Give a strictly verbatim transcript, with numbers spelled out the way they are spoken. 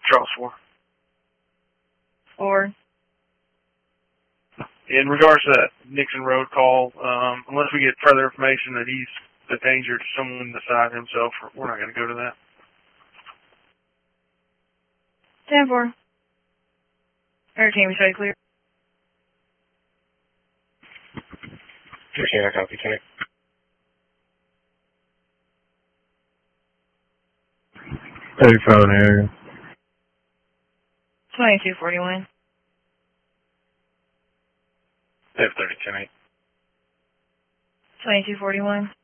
Charles four. Four. In regards to that Nixon Road call, um, unless we get further information that he's a danger to someone beside himself, we're not going to go to that. ten four. Hurricane, we try to clear. Hurricane, I copy, ten. thirty-five in the area. twenty-two forty-one. F thirty, ten eight. twenty-two forty-one.